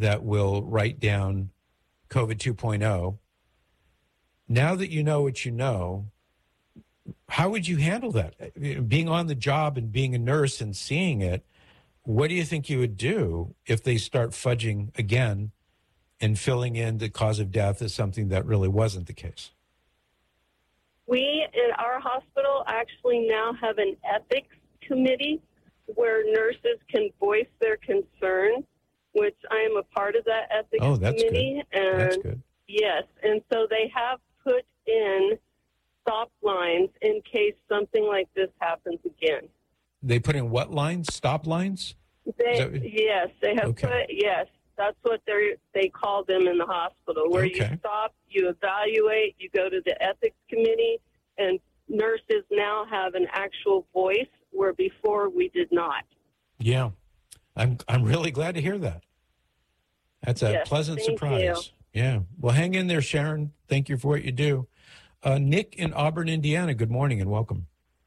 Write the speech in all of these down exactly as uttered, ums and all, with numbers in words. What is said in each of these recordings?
that will write down COVID two point oh. Now that you know what you know, how would you handle that? Being on the job and being a nurse and seeing it, what do you think you would do if they start fudging again and filling in the cause of death as something that really wasn't the case? We, in our hospital, actually now have an ethics committee where nurses can voice their concerns, which I am a part of that ethics oh, that's committee. Good. And that's good. Yes, and so they have put in stop lines in case something like this happens again. They put in what lines? Stop lines? They, that... Yes, they have okay. put, yes, that's what they they call them in the hospital, where okay. you stop, you evaluate, you go to the ethics committee, and nurses now have an actual voice where before we did not. Yeah, I'm I'm really glad to hear that. That's a yes, pleasant thank surprise. You. Yeah. Well, hang in there, Sharon. Thank you for what you do. Uh, Nick in Auburn, Indiana, good morning and welcome.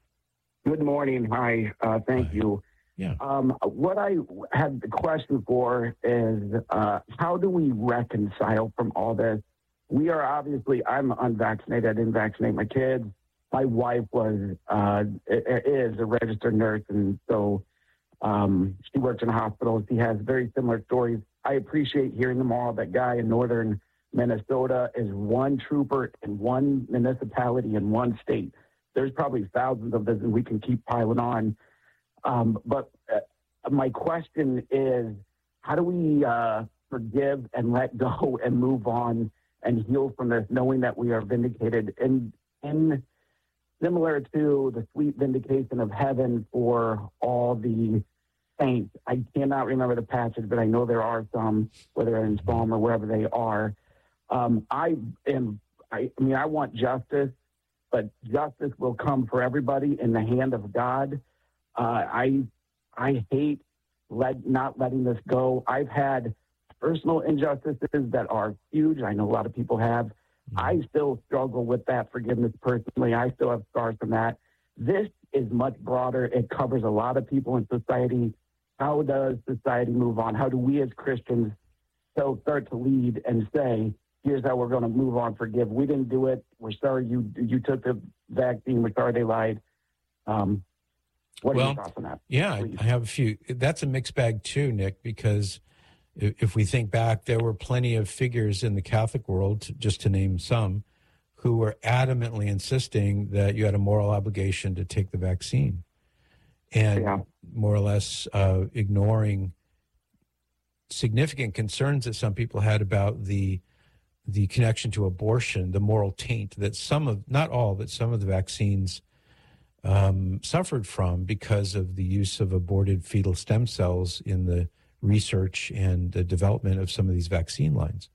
Good morning. Hi. Uh, thank Hi. you. Yeah. Um, what I had the question for is uh, how do we reconcile from all this? We are obviously, I'm unvaccinated. I didn't vaccinate my kids. My wife was, uh, is a registered nurse, and so um, she works in a hospital. She has very similar stories. I appreciate hearing them all. That guy in northern Minnesota is one trooper in one municipality in one state. There's probably thousands of this, and we can keep piling on. Um, but uh, my question is, how do we uh, forgive and let go and move on and heal from this, knowing that we are vindicated? And, and similar to the sweet vindication of heaven for all the saints. I cannot remember the passage, but I know there are some, whether in Psalm or wherever they are. Um, I am, I, I mean, I want justice, but justice will come for everybody in the hand of God. Uh, I, I hate let, not letting this go. I've had personal injustices that are huge. I know a lot of people have. I still struggle with that forgiveness personally. I still have scars from that. This is much broader. It covers a lot of people in society. How does society move on? How do we as Christians so start to lead and say, here's how we're going to move on, forgive. We didn't do it. We're sorry you you took the vaccine. We're sorry they lied. Um, what well, are your thoughts on that? Yeah, Please. I have a few. That's a mixed bag too, Nick, because if we think back, there were plenty of figures in the Catholic world, just to name some, who were adamantly insisting that you had a moral obligation to take the vaccine. And yeah. more or less uh, ignoring significant concerns that some people had about the the connection to abortion, the moral taint that some of, not all, but some of the vaccines um, suffered from because of the use of aborted fetal stem cells in the research and the development of some of these vaccine lines.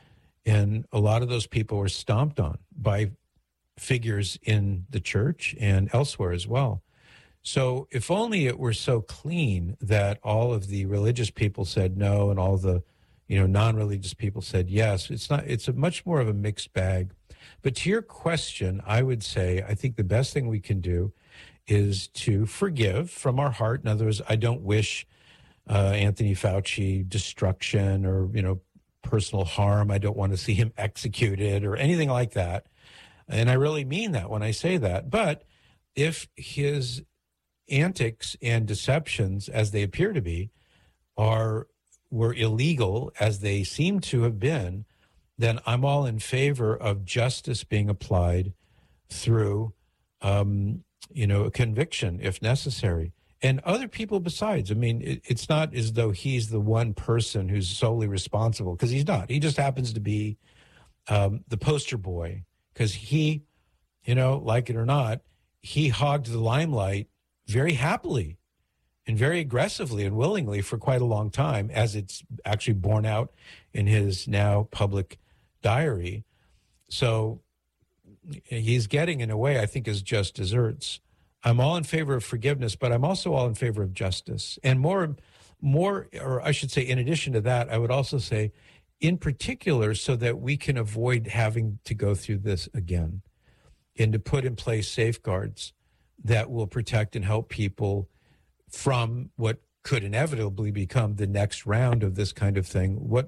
And a lot of those people were stomped on by figures in the church and elsewhere as well. So if only it were so clean that all of the religious people said no and all the, you know, non-religious people said yes. It's not, it's a much more of a mixed bag. But to your question, I would say, I think the best thing we can do is to forgive from our heart. In other words, I don't wish uh, Anthony Fauci destruction or, you know, personal harm. I don't want to see him executed or anything like that. And I really mean that when I say that. But if his antics and deceptions, as they appear to be, are were illegal, as they seem to have been, then I'm all in favor of justice being applied through, um, you know, a conviction if necessary. And other people besides. I mean, it, it's not as though he's the one person who's solely responsible, because he's not. He just happens to be um, the poster boy, because he, you know, like it or not, he hogged the limelight very happily and very aggressively and willingly for quite a long time, as it's actually borne out in his now public diary. So he's getting, in a way, I think, his just desserts. I'm all in favor of forgiveness, but I'm also all in favor of justice. And more, more, or I should say, in addition to that, I would also say, in particular, so that we can avoid having to go through this again, and to put in place safeguards that will protect and help people from what could inevitably become the next round of this kind of thing. What